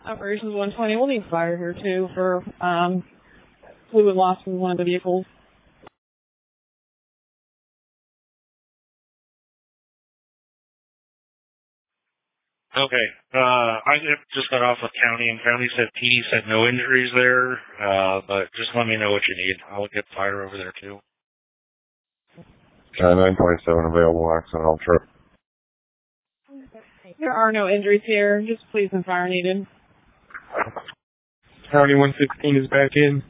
Operations 120, we'll need fire here too for fluid loss from one of the vehicles. Okay. I just got off with county, and county said PD said no injuries there, but just let me know what you need. I'll get fire over there too. 927 available, accident on trip. There are no injuries here, just police and fire needed. County 116 is back in.